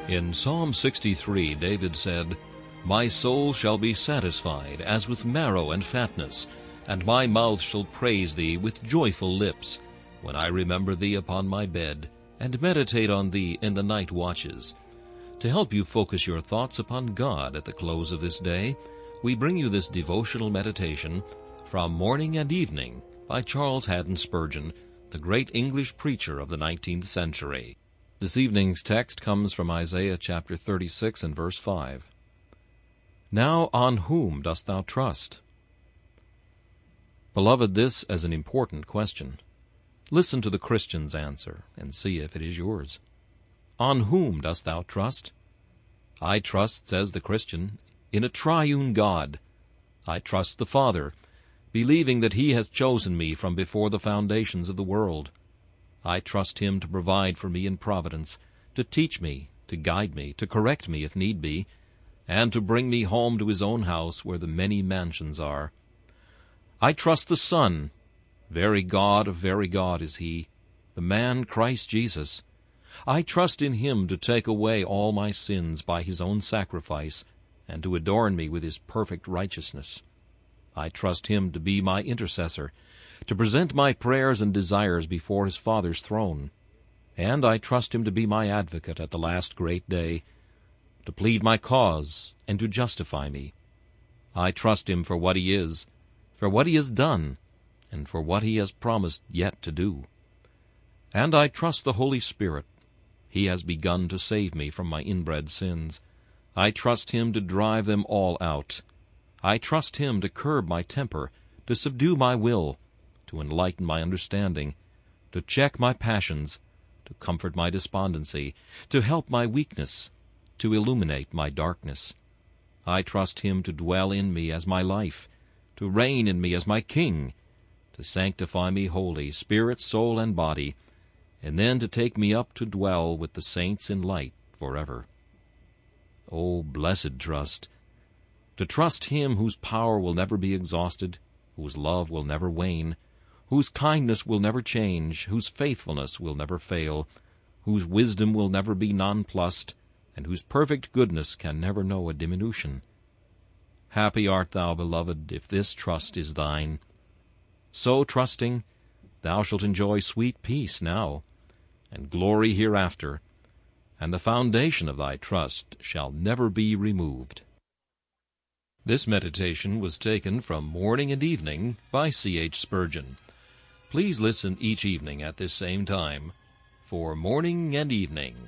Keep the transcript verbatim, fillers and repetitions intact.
In Psalm sixty-three, David said, "My soul shall be satisfied as with marrow and fatness, and my mouth shall praise thee with joyful lips, when I remember thee upon my bed, and meditate on thee in the night watches." To help you focus your thoughts upon God at the close of this day, we bring you this devotional meditation from Morning and Evening by Charles Haddon Spurgeon, the great English preacher of the nineteenth century. This evening's text comes from Isaiah chapter thirty-six and verse five. Now on whom dost thou trust? Beloved, this is an important question. Listen to the Christian's answer and see if it is yours. On whom dost thou trust? I trust, says the Christian, in a triune God. I trust the Father, believing that he has chosen me from before the foundations of the world. I trust him to provide for me in providence, to teach me, to guide me, to correct me if need be, and to bring me home to his own house where the many mansions are. I trust the Son. Very God of very God is he, the man Christ Jesus. I trust in him to take away all my sins by his own sacrifice, and to adorn me with his perfect righteousness. I trust him to be my intercessor, to present my prayers and desires before his Father's throne. And I trust him to be my advocate at the last great day, to plead my cause and to justify me. I trust him for what he is, for what he has done, and for what he has promised yet to do. And I trust the Holy Spirit. He has begun to save me from my inbred sins. I trust him to drive them all out. I trust him to curb my temper, to subdue my will, to enlighten my understanding, to check my passions, to comfort my despondency, to help my weakness, to illuminate my darkness. I trust him to dwell in me as my life, to reign in me as my king, to sanctify me wholly, spirit, soul, and body, and then to take me up to dwell with the saints in light forever. Oh, blessed trust! To trust him whose power will never be exhausted, whose love will never wane, whose kindness will never change, whose faithfulness will never fail, whose wisdom will never be nonplussed, and whose perfect goodness can never know a diminution. Happy art thou, beloved, if this trust is thine. So trusting, thou shalt enjoy sweet peace now, and glory hereafter, and the foundation of thy trust shall never be removed. This meditation was taken from Morning and Evening by C H Spurgeon. Please listen each evening at this same time for Morning and Evening.